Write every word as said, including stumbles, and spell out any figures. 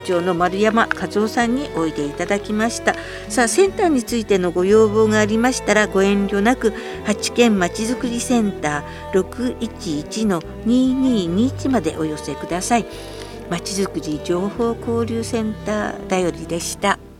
長の丸山和夫さんにおいでいただきました。さあ、センターについてのご要望がありましたらご遠慮なく八軒まちづくりセンター ろくいちいちのににーにいち までお寄せください。まちづくり情報交流センターだよりでした。